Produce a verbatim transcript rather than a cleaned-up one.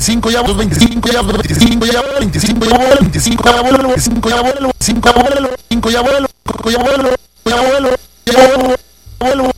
veinticinco ya vuelo, veinticinco ya veinticinco ya vuelo, veinticinco ya vuelo, veinticinco ya vuelo, veinticinco ya vuelo, cinco ya vuelo, cinco ya vuelo, cinco ya vuelo, ya vuelo, ya vuelo, vuelo.